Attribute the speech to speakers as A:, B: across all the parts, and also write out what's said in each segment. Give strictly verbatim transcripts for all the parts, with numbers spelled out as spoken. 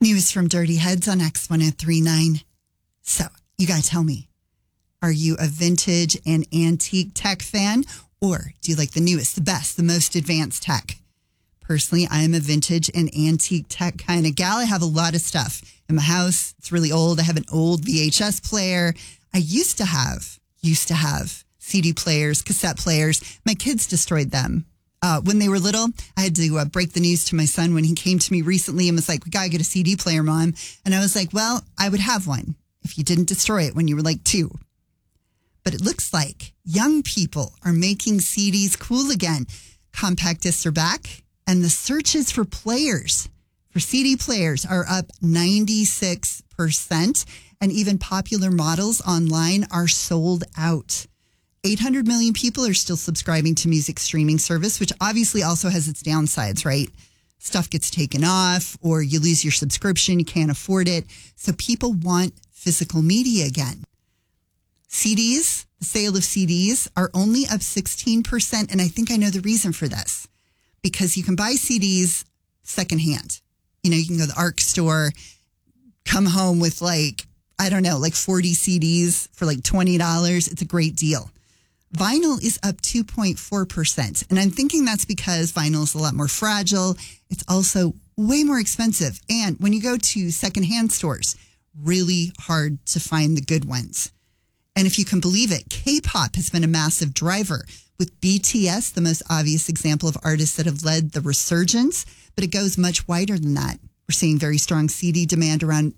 A: News from Dirty Heads on X ten thirty-nine. So, you got to tell me, are you a vintage and antique tech fan, or do you like the newest, the best, the most advanced tech? Personally, I am a vintage and antique tech kind of gal. I have a lot of stuff in my house. It's really old. I have an old V H S player. I used to have, used to have C D players, cassette players. My kids destroyed them. Uh, when they were little, I had to uh, break the news to my son when he came to me recently and was like, we got to get a C D player, Mom. And I was like, well, I would have one if you didn't destroy it when you were like two. But it looks like young people are making C Ds cool again. Compact discs are back, and the searches for players, for C D players, are up ninety-six percent. And even popular models online are sold out. eight hundred million people are still subscribing to music streaming service, which obviously also has its downsides, right? Stuff gets taken off or you lose your subscription, you can't afford it. So people want physical media again. C Ds, the sale of C Ds are only up sixteen percent. And I think I know the reason for this, because you can buy C Ds secondhand. You know, you can go to the A R C store, come home with like, I don't know, like forty C Ds for like twenty dollars. It's a great deal. Vinyl is up two point four percent. And I'm thinking that's because vinyl is a lot more fragile. It's also way more expensive. And when you go to secondhand stores, really hard to find the good ones. And if you can believe it, K-pop has been a massive driver, with B T S the most obvious example of artists that have led the resurgence. But it goes much wider than that. We're seeing very strong C D demand around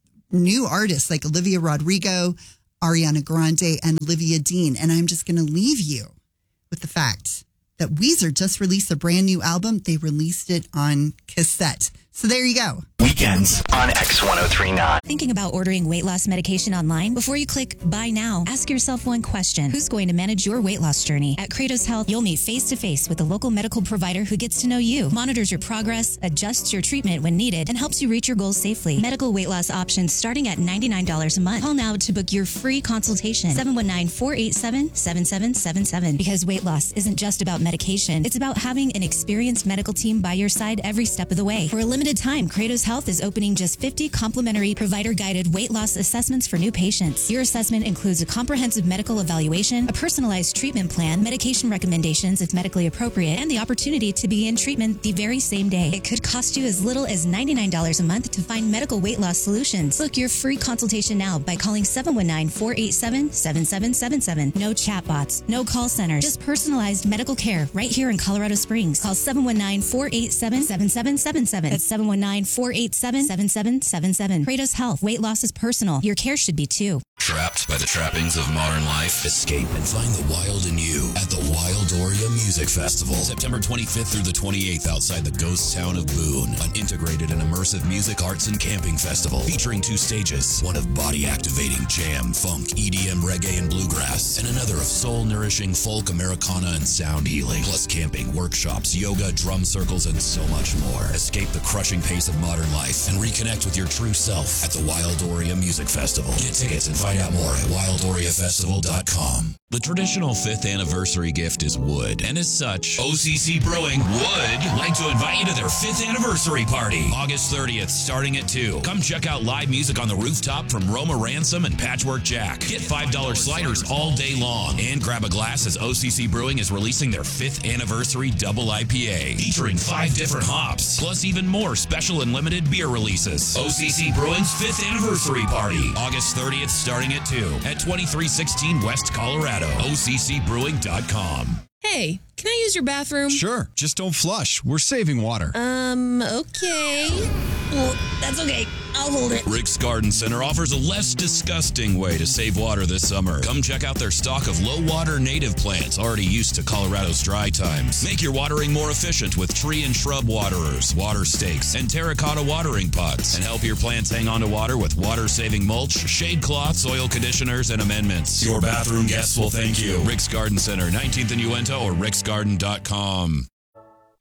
A: new artists like Olivia Rodrigo, Ariana Grande, and Olivia Dean. And I'm just going to leave you with the fact that Weezer just released a brand new album. They released it on cassette. So there you go.
B: Weekends on X ten thirty-nine.
C: Thinking about ordering weight loss medication online? Before you click buy now, ask yourself one question. Who's going to manage your weight loss journey? At Kratos Health, you'll meet face-to-face with a local medical provider who gets to know you, monitors your progress, adjusts your treatment when needed, and helps you reach your goals safely. Medical weight loss options starting at ninety-nine dollars a month. Call now to book your free consultation. seven one nine, four eight seven, seven seven seven seven. Because weight loss isn't just about medication. It's about having an experienced medical team by your side every step of the way. For a limited time, Kratos Health is opening just fifty complimentary provider-guided weight loss assessments for new patients. Your assessment includes a comprehensive medical evaluation, a personalized treatment plan, medication recommendations if medically appropriate, and the opportunity to begin treatment the very same day. It could cost you as little as ninety-nine dollars a month to find medical weight loss solutions. Book your free consultation now by calling seven one nine, four eight seven, seven seven seven seven. No chatbots, no call centers, just personalized medical care right here in Colorado Springs. Call seven one nine, four eight seven, seven seven seven seven. That's seven one nine, four eight seven, seven seven seven seven. Kratos Health. Weight loss is personal. Your care should be too.
D: Trapped by the trappings of modern life? Escape and find the wild in you at the Wildoria Music Festival. September twenty-fifth through the twenty-eighth outside the ghost town of Boone. An integrated and immersive music, arts, and camping festival featuring two stages. One of body-activating jam, funk, E D M, reggae, and bluegrass. And another of soul-nourishing folk, Americana, and sound healing. Plus camping, workshops, yoga, drum circles, and so much more. Escape the crushing pace of modern life and reconnect with your true self at the Wildoria Music Festival. Get tickets and find out more at wildoria festival dot com. The traditional fifth anniversary gift is wood, and as such, O C C Brewing would like to invite you to their fifth anniversary party, August thirtieth, starting at two. Come check out live music on the rooftop from Roma Ransom and Patchwork Jack. Get five dollar sliders all day long, and grab a glass as O C C Brewing is releasing their fifth anniversary double I P A, featuring five different hops, plus even more special and limited beer releases. O C C Brewing's fifth anniversary party, August thirtieth, starting at two at twenty-three sixteen West Colorado. O C C brewing dot com.
E: Hey, can I use your bathroom?
F: Sure, just don't flush. We're saving water.
E: Um, okay. Well, that's okay. I'll hold it.
D: Rick's Garden Center offers a less disgusting way to save water this summer. Come check out their stock of low-water native plants already used to Colorado's dry times. Make your watering more efficient with tree and shrub waterers, water stakes, and terracotta watering pots. And help your plants hang on to water with water-saving mulch, shade cloths, soil conditioners, and amendments. Your bathroom guests will thank you. Rick's Garden Center, nineteenth and Uinta, or ricks garden dot com.